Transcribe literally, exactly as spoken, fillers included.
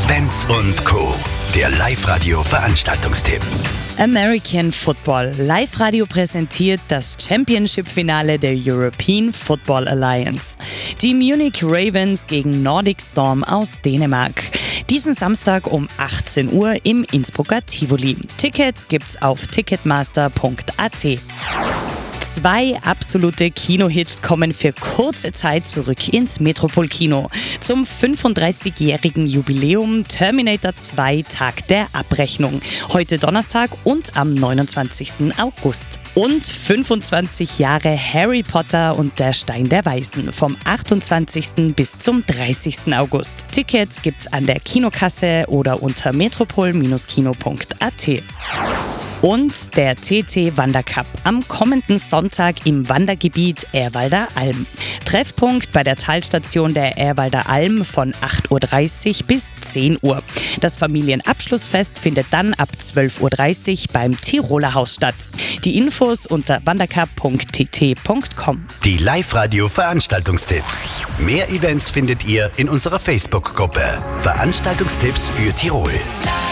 Events und Co. Der Live-Radio-Veranstaltungstipp. American Football. Live-Radio präsentiert das Championship-Finale der European Football Alliance. Die Munich Ravens gegen Nordic Storm aus Dänemark. Diesen Samstag um achtzehn Uhr im Innsbrucker Tivoli. Tickets gibt's auf ticketmaster punkt a t. Zwei absolute Kinohits kommen für kurze Zeit zurück ins Metropol-Kino. Zum fünfunddreißigjährigen Jubiläum Terminator zwei Tag der Abrechnung. Heute Donnerstag und am neunundzwanzigsten August. Und fünfundzwanzig Jahre Harry Potter und der Stein der Weisen vom achtundzwanzigsten bis zum dreißigsten August. Tickets gibt's an der Kinokasse oder unter metropol kino punkt a t. Und der T T Wandercup am kommenden Sonntag im Wandergebiet Ehrwalder Alm. Treffpunkt bei der Talstation der Ehrwalder Alm von acht Uhr dreißig bis zehn Uhr. Das Familienabschlussfest findet dann ab zwölf Uhr dreißig beim Tiroler Haus statt. Die Infos unter wandercup punkt t t punkt com. Die Live-Radio-Veranstaltungstipps. Mehr Events findet ihr in unserer Facebook-Gruppe. Veranstaltungstipps für Tirol.